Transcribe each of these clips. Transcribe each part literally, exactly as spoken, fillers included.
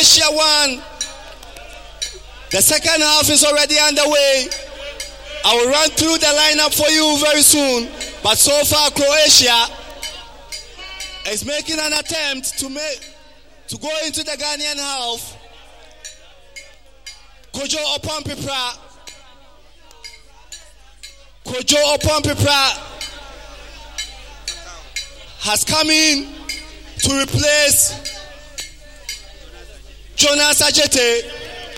Croatia one. The second half is already underway. I will run through the lineup for you very soon. But so far, Croatia is making an attempt to make to go into the Ghanaian half. Kojo Opompipra. Kojo Opompipra has come in to replace Jonas Ajete.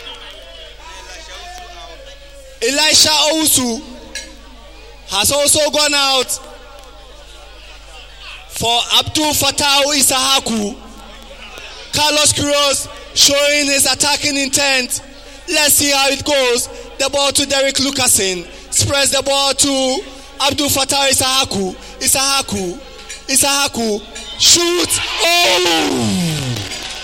Elisha Owusu has also gone out for Abdul Fattah Isahaku. Carlos Queiroz showing his attacking intent. Let's see how it goes. The ball to Derek Lucasen. Spreads the ball to Abdul Fattah Isahaku. Isahaku. Isahaku. Shoot. Oh!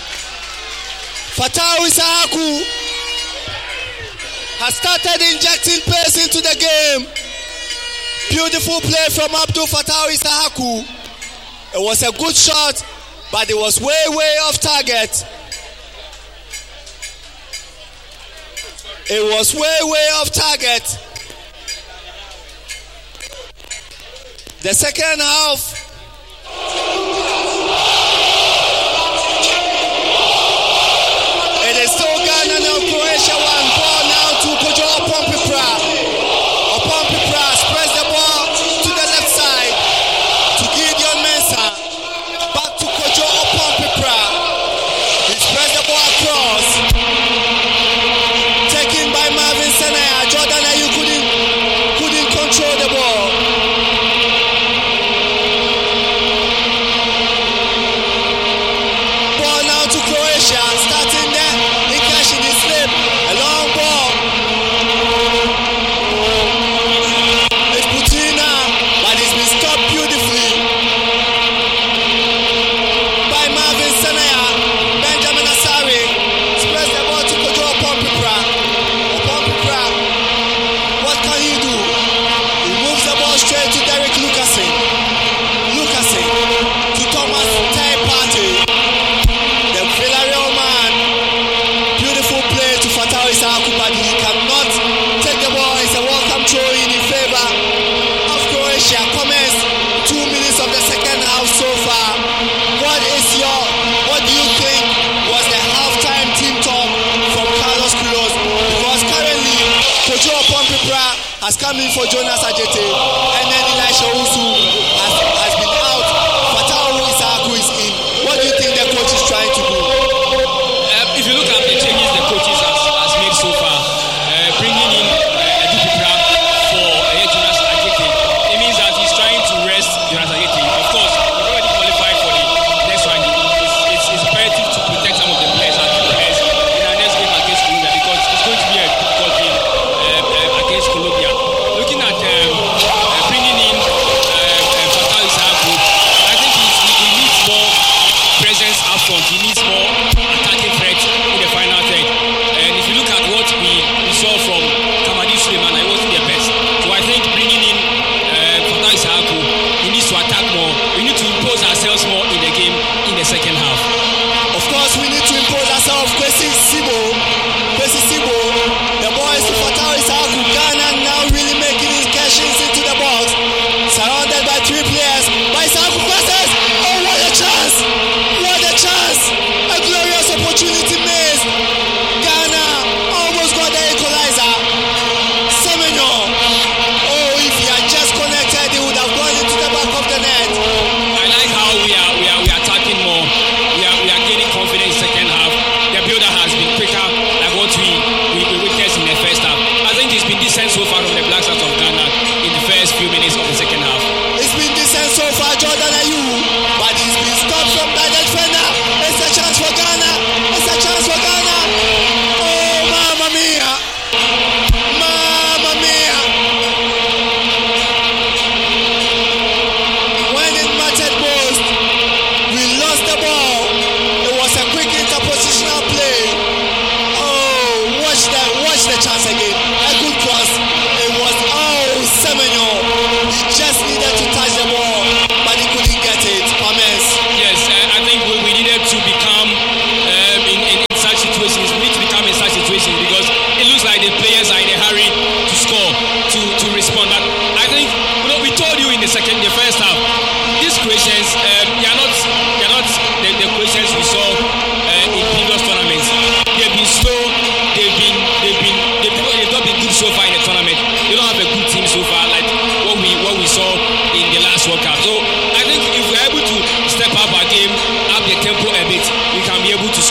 Fattah Isahaku has started injecting pace into the game. Beautiful play from Abdul Fattah Isahaku. It was a good shot, but it was way, way off target. It was way, way off target. The second half. It is still Ghana now, Croatia one. Ball now to Kojo Opompipra. Opompipra spreads the ball to the left side to Gideon Mensah. Back to Kojo Opompipra. He spreads the ball across. Taken by Marvin Senaya. Jordan Ayew couldn't, couldn't control the ball. Ball now to Croatia. Starting there. Incashing his slip. A long ball. It's Putina, but it's been stopped beautifully by Marvin Senaya. Benjamin Asare spreads the ball to Kojo Opompipra. Opompipra, what can he do? He moves the ball straight to Derek Lucasen. Lucasen to Thomas Partey. The Villarreal man. Beautiful play to Fattah Isahaku, but he cannot take the ball. It's a welcome throw in in favor of Croatia. Comments two minutes of the second half so far. What is your, what do you think was the halftime team talk from Carlos Queiroz? Because currently, Kojo Opompipra has come in for Jonas Ajete, and then Elisha Owusu has, has been out. Fattah Isahaku is in. What do you think the coach is trying to do? Uh, if you look at the changes the coaches has, has made so far, uh, bringing in uh, Adupipra for uh, Jonas Ajete, it means that he's trying to rest Jonas Ajete. Of course, he's already qualified for the next one. It's, it's, it's imperative to protect some of the players and players in our next game against Colombia, because it's going to be a difficult game uh, uh, against Colombia. Looking at um, uh, bringing in uh, uh,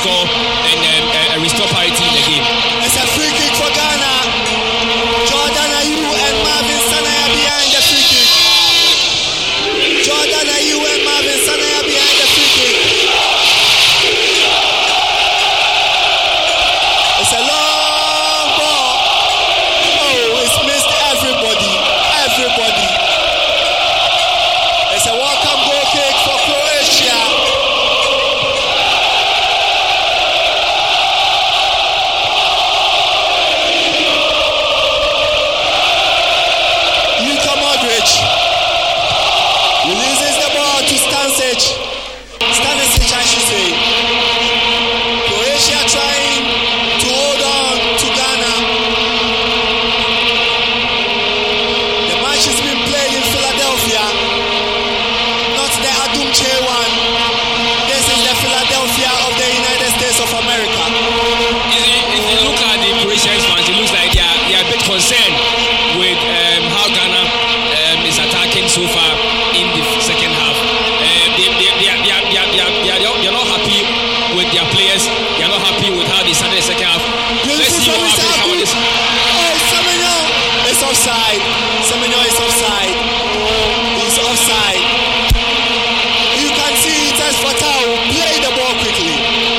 score and um, uh, restore parity in the game. It's a free kick for Ghana. Jordan Ayew and Marvin Sanaya behind the free kick. Jordan Ayew and Marvin Sanaya behind the free kick. It's a long ball. Oh, it's missed everybody. Everybody. It's a welcome goal kick for Croatia. Luka Modric releases the ball to Stanisic. Stanisic, I should say. Croatia trying to hold on to Ghana. The match has been played in Philadelphia, not the Adumche one. This is the Philadelphia of the United States of America. If you, if you look at the Croatian fans, it looks like they are, they are a bit concerned with um, how Ghana um, is attacking so far in the second half. Uh, they, they, they, are, they, are, they, are, they, are, they, are, they are not happy with their players. They are not happy with how they started the second half. Let's see what happens. How this. Oh, Semenyo is offside. Semenyo is offside. He's offside. You can see it as Fatau play the ball quickly.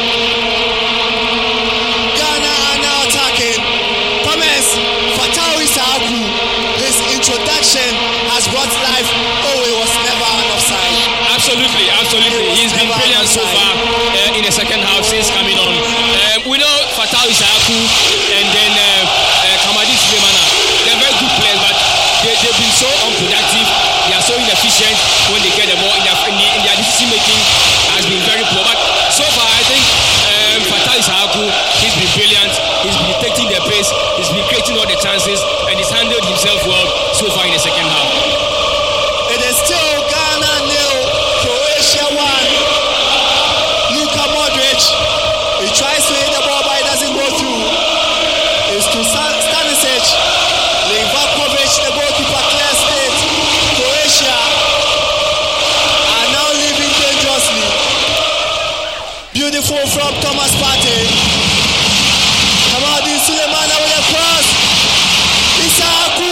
Ghana are now attacking. Comments. Fatau Isaaku. His introduction has brought life. Oh, it was never an offside. Absolutely, absolutely. He's been brilliant so far uh, in the second half since coming on. Uh, we know Fatau Isaaku and then uh, uh, Kamadi Sulemana. They're very good players, but they, they've been so unproductive. They are so inefficient when they get the ball. In their, in, the, in their decision making has been very poor. But so far, I think um, Fatau Isaaku, he's been brilliant. He's been taking the pace. He's been creating all the chances, and he's handled himself well so far in the second half. It is still Ghana nil, Croatia one. Luka Modric, he tries to hit the ball, but it doesn't go through. It's to Stanisic. Livakovic, the goalkeeper, clears it. Croatia are now leaving dangerously. Beautiful from Thomas Partey. Kamadi Sulemana with a cross. Isaaku.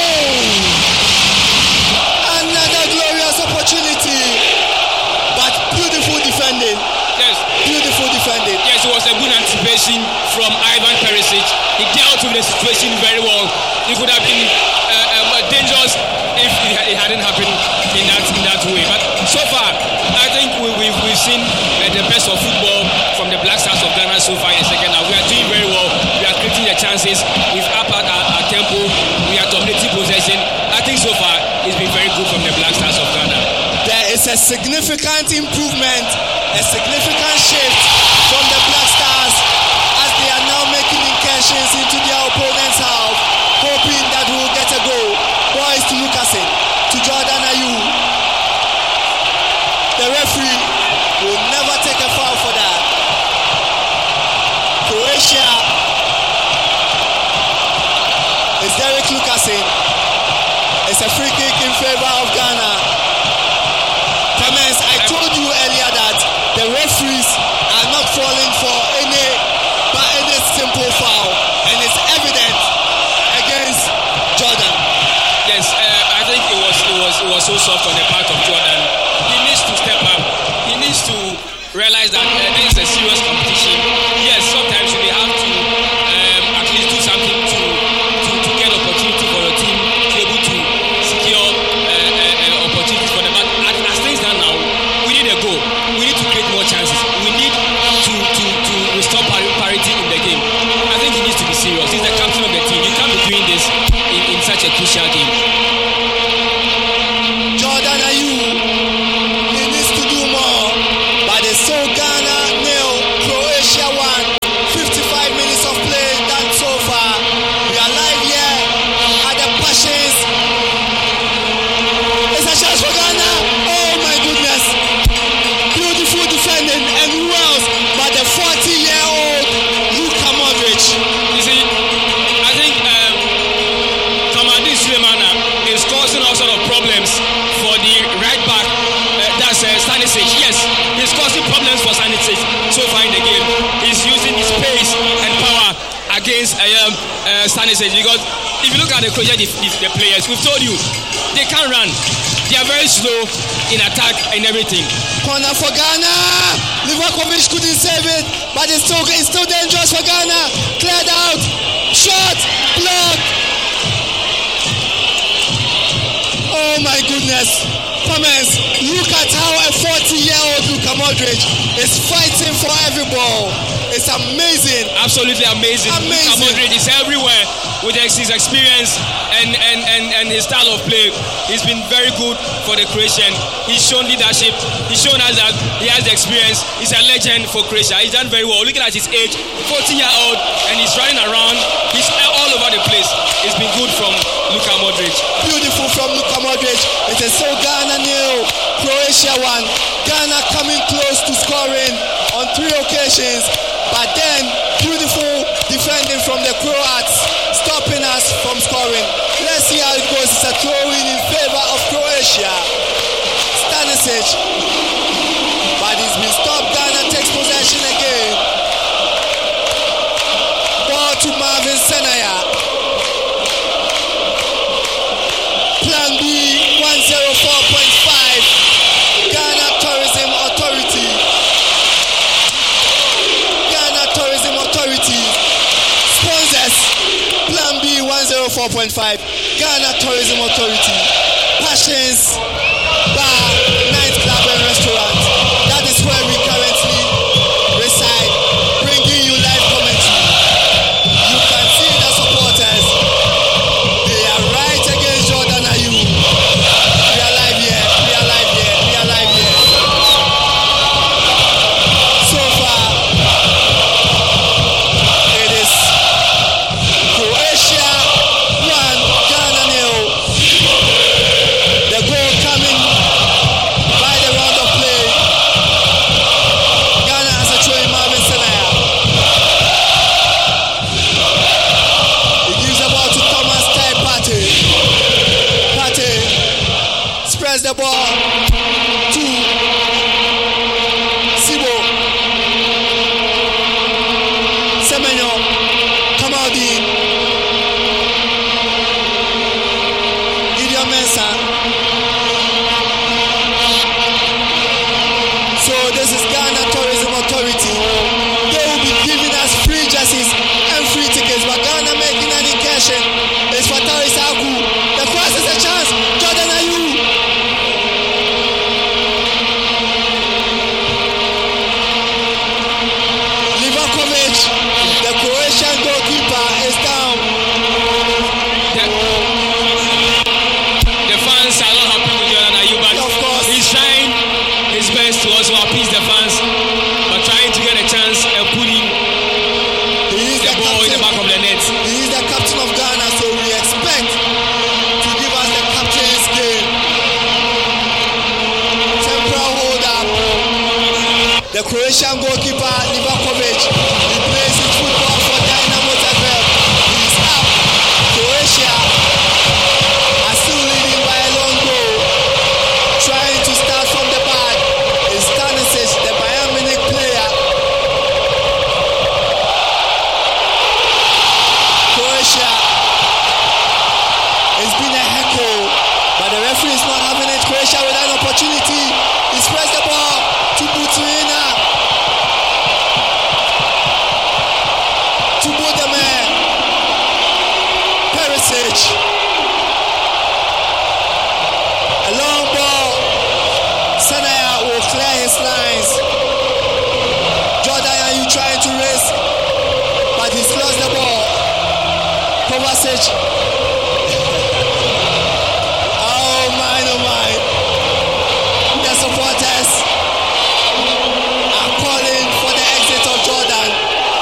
Another glorious opportunity, but beautiful defending. Yes. Beautiful defending. Yes, it was a good anticipation from Ivan Perisic. He dealt with the situation very well. It could have been uh, um, dangerous if it, it hadn't happened in that in that way. But so far, I think we, we've, we've seen uh, the best of football from the Black Stars of Ghana so far in the second half. We are doing very well. We are creating the chances. We've upped our, our tempo. We are dominating possession. I think so far it's been very good from the Black Stars of Ghana. There is a significant improvement, a significant shift from the Black Stars as they are now making incursions into their opponent's half, hoping that we will get a goal. Boys to Lukasen, to Jordan Ayew. The referee will never take a foul for that. Croatia is Derek Lukasen. It's a free kick in favor of Ghana. Clemens, I told you earlier that the referees are not falling for any but any simple foul, and it's evident against Jordan. Yes, uh, I think it was it was it was so soft on the part of Jordan. He needs to step up. He needs to realize that uh, this is a serious competition. Yes, sometimes you may have to um, at least do something to to, to get opportunity for your team to be able to secure uh, uh, uh, opportunities for them. But as, as things stand now, we need a goal. We need to create more chances. We need to to to restore pari- parity in the game. I think he needs to be serious. He's the captain of the team. You can't be doing this in, in such a crucial game. Jordan Ayew, he needs to do more, but it's so Ghana nil, Croatia against uh, um, uh, Stanisic, because if you look at the Croatia, the, the, the players, we've told you, they can't run. They are very slow in attack and everything. Corner for Ghana. Livakovic couldn't save it, but it's still, it's still dangerous for Ghana. Cleared out. Shot. Blocked. Oh my goodness. Comments. Look at how a forty-year-old Luka Modric is fighting for every ball. It's amazing. Absolutely amazing. Amazing. Luka Modric is everywhere with his experience and, and, and, and his style of play. He's been very good for the Croatian. He's shown leadership. He's shown us that he has the experience. He's a legend for Croatia. He's done very well. Looking at his age, forty-year-old, and he's running around. He's all over the place. It's been good from Luka Modric. Beautiful from Luka Modric. It is so Ghana nil, Croatia one. Ghana coming close to scoring on three occasions, but then beautiful defending from the Croats, stopping us from scoring. Let's see how it goes. It's a throw-in in favor of Croatia. Stanisic, but he's been stopped. Ghana takes possession again. Ball to Marvin Senaya. Plan B one oh four point five. Ghana Tourism Authority. Ghana Tourism Authority sponsors Plan B one oh four point five. Ghana Tourism Authority. Passions Bar, Nightclub and Restaurant. That is where we currently reside, bringing you live commentary. You can see the supporters. They are right against Jordan Ayew. We are live here. We are live here. We are live here. So far, it is Croatia one, Ghana nil. The goal coming by the round of play. Ghana has a throw in Marvin Senaya. He gives the ball to Thomas Tai Partey. Partey spreads the ball to Sibo. Semenyo, Kamaldeen, Gideon Mensah. So this is Ghana Tourism Authority. They will be giving us free jerseys and free tickets, but Ghana making an incursion. It's for Fatari Saku. The cross is a chance. Jordan Ayew. Livakovic, the Croatian goalkeeper, is down. The, the fans are not happy with Jordan Ayew, but Of course. he's trying his best to also appease the fans, but trying to get a chance and putting He is the the ball in the back captain. of the net. He is the captain of Ghana, so we expect to give us the captain's game. Temporal hold up. The Croatian goalkeeper Livakovic, he plays his football for Dynamo Zagreb. He's up. Croatia are still leading by a long goal. Trying to start from the back is Stanisic, the Bayern Munich player. Croatia. It's been a heckle, but the referee is not having it. Croatia with an opportunity. He spreads the ball to Buturina. To Budimir. Perisic. A long ball. Senaya will clear his lines. Jordan Ayew trying to race, but he's lost the ball. Kovacic. Oh my, oh my. The supporters are calling for the exit of Jordan.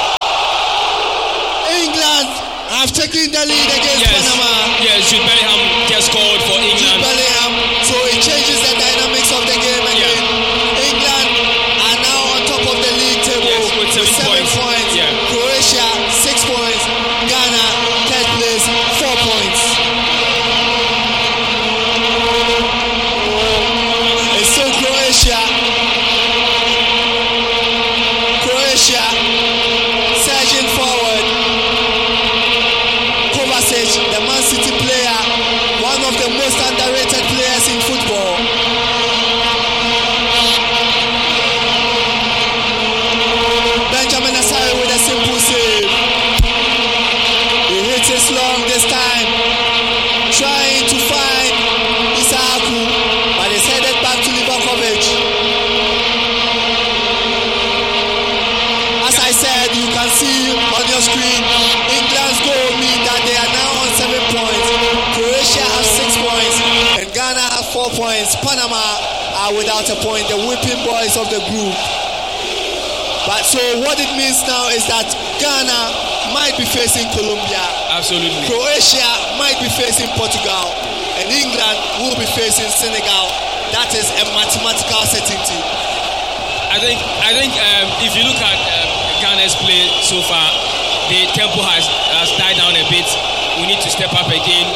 England have taken the lead against Yes, Panama. yes, Jude Bellingham just scored for England. Bellingham, so it changes the dynamics of the game again. England are now on top of the league table Yes, with seven points. points. Yeah. Croatia six points. Ghana third place, four points. It's still Croatia. Croatia surging forward. points. Panama are without a point, the whipping boys of the group. But so what it means now is that Ghana might be facing Colombia. Absolutely. Croatia might be facing Portugal. And England will be facing Senegal. That is a mathematical certainty. I think I think um, if you look at um, Ghana's play so far, the tempo has, has died down a bit. We need to step up again.